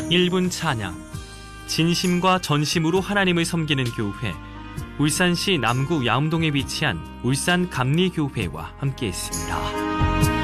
1분 찬양, 진심과 전심으로 하나님을 섬기는 교회, 울산시 남구 야움동에 위치한 울산감리교회와 함께했습니다.